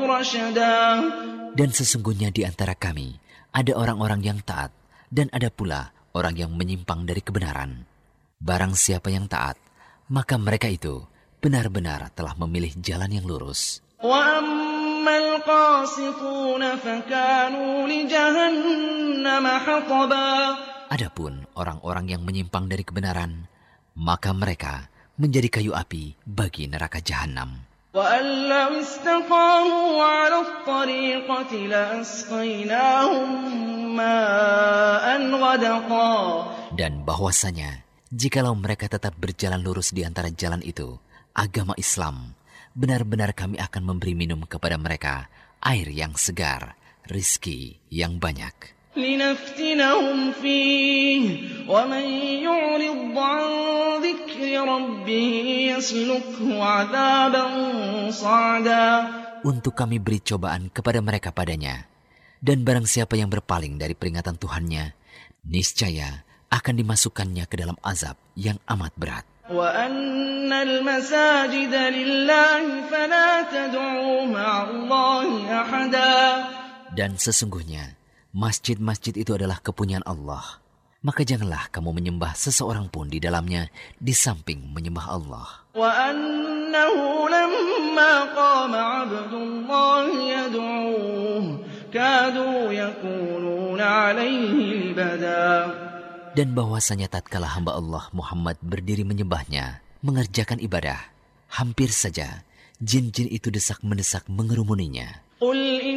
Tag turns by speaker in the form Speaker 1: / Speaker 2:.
Speaker 1: رشدا.
Speaker 2: Dan sesungguhnya di antara kami ada orang-orang yang taat dan ada pula orang yang menyimpang dari kebenaran. Barang siapa yang taat, maka mereka itu benar-benar telah memilih jalan yang lurus.
Speaker 1: وَأَمَّا الْقَاسِطُونَ فَكَانُوا لِجَهَنَّمَ حَطَبًا.
Speaker 2: Adapun orang-orang yang menyimpang dari kebenaran, maka mereka menjadi kayu api bagi neraka jahanam.
Speaker 1: وَأَن لَّوْ اسْتَقَامُوا عَلَى الطَّرِيقَةِ لَأَسْقَيْنَاهُم مَّاءً غَدَقًا.
Speaker 2: Dan bahwasanya, jikalau mereka tetap berjalan lurus di antara jalan itu, agama Islam, benar-benar kami akan memberi minum kepada mereka air yang segar, rizki yang banyak.
Speaker 1: لِنَفْتِنَهُمْ فِيهِ وَمَن يُعْرِضْ عَن ذِكْرِ رَبِّهِ يَسْلُكْهُ عَذَابًا صَعَدًا.
Speaker 2: Untuk kami beri cobaan kepada mereka padanya. Dan barang siapa yang berpaling dari peringatan Tuhannya, niscaya akan dimasukkannya ke dalam azab yang amat berat.
Speaker 1: وَأَنَّ الْمَسَاجِدَ لِلَّهِ فَلَا تَدْعُوا مَعَ اللَّهِ أَحَدًا.
Speaker 2: Dan sesungguhnya, masjid-masjid itu adalah kepunyaan Allah. Maka janganlah kamu menyembah seseorang pun di dalamnya di samping menyembah Allah.
Speaker 1: وَأَنَّهُ لَمَّا قَامَ عَبْدُ اللَّهِ يَدْعُوهُ كَادُوا يَكُونُونَ عَلَيْهِ لِبَدًا.
Speaker 2: Dan bahwasanya tatkala hamba Allah Muhammad berdiri menyembahnya, mengerjakan ibadah, hampir saja jin-jin itu desak-mendesak mengerumuninya.
Speaker 1: قُلْ